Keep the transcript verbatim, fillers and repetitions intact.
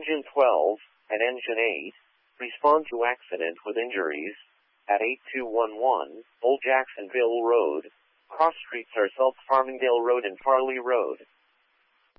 Engine twelve and Engine eight, respond to accident with injuries at eight two one one Old Jacksonville Road, cross streets are South Farmingdale Road and Farley Road.